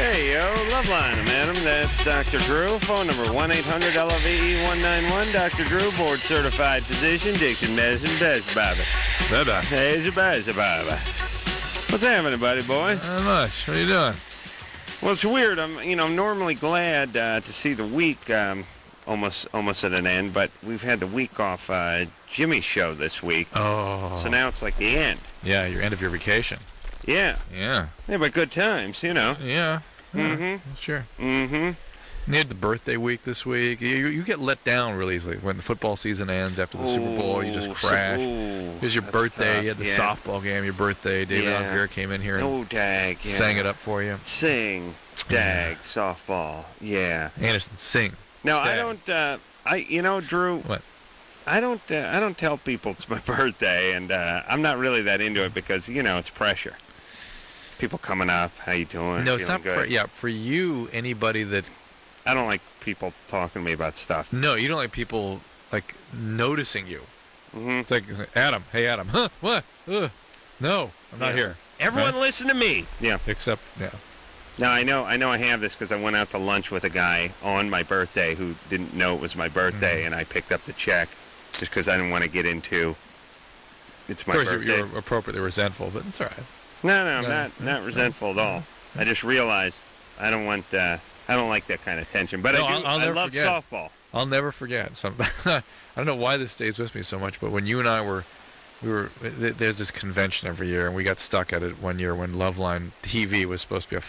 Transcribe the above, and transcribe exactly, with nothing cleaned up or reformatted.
Hey, yo, Loveline, madam. That's Doctor Drew. Phone number one eight hundred L O V E one nine one. Doctor Drew, board-certified physician, Dixon Medicine, Best Baba. Bye-bye. Hey, it's a Best Baba. What's happening, buddy boy? Not much. What are you doing? Well, it's weird. I'm, you know, I'm normally glad uh, to see the week um, almost almost at an end, but we've had the week off uh, Jimmy's show this week. Oh. So now it's like the end. Yeah, your end of your vacation. Yeah. Yeah. Yeah, but good times, you know. Yeah. yeah Mm-hmm. Sure. Mm-hmm. You had the birthday week this week. You, you get let down really easily when the football season ends after the Super Bowl. You just Ooh, crash. so- ooh, Here's your that's birthday. tough. You had the Yeah. softball game. Your birthday. David Yeah. Algier came in here and Oh, dag. Yeah. sang it up for you. Sing, dag, softball. Yeah. Anderson, sing. No, I Dag. don't. Uh, I, you know, Drew. What? I don't. Uh, I don't tell people it's my birthday, and uh, I'm not really that into it because you know it's pressure. People coming up, how you doing? No, it's Feeling not good? for yeah for you. Anybody that I don't like people talking to me about stuff. no, you don't like people like noticing you. Mm-hmm. It's like Adam. Hey, Adam. Huh? What? Ugh. No, I'm not Yeah. here. Everyone, Right? listen to me. Yeah. Except yeah. Now I know. I know. I have this because I went out to lunch with a guy on my birthday who didn't know it was my birthday, Mhm. and I picked up the check just because I didn't want to get into. It's my Of course, you- birthday. you were appropriately resentful, but it's all right. No, no, I'm No, not no, not resentful at all. I just realized I don't want uh, I don't like that kind of tension. But No, I do. I'll- I'll I never love forget. softball. I'll never forget. Some I don't know why this stays with me so much, but when you and I were, we were th- there's this convention every year, and we got stuck at it one year when Loveline T V was supposed to be a